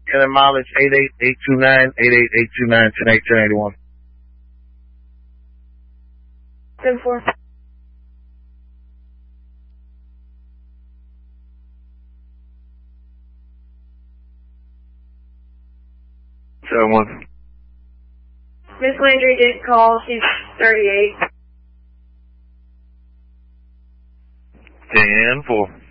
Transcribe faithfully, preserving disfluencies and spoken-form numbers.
and mileage eight eight eight two nine, eight eight eight two nine, ten eight ten eighty-one. ten four. seven one. Miss Landry didn't call. She's thirty-eight. ten four.